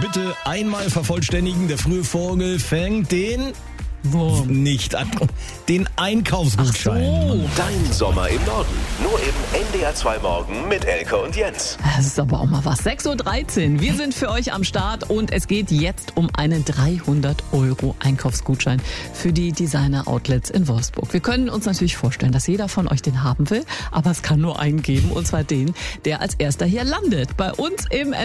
bitte einmal vervollständigen. Der frühe Vogel fängt den Wurm. nicht an. Den Einkaufsgutschein. Dein Sommer im Norden. Nur im NDR 2 Morgen mit Elke und Jens. Das ist aber auch mal was. 6.13 Uhr. Wir sind für euch am Start und es geht jetzt um einen 300 € Einkaufsgutschein für die Designer-Outlets in Wolfsburg. Wir können uns natürlich vorstellen, dass jeder von euch den haben will, aber es kann nur einen geben, und zwar den, der als erster hier landet. Bei uns im